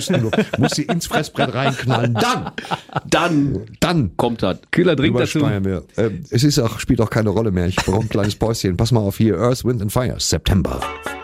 Muss sie ins Fressbrett reinknallen. Dann kommt das. Kühler Drink dazu. Wir. Es spielt auch keine Rolle mehr. Ich brauche ein kleines Päuschen. Pass mal auf hier. Earth, Wind and Fire. September.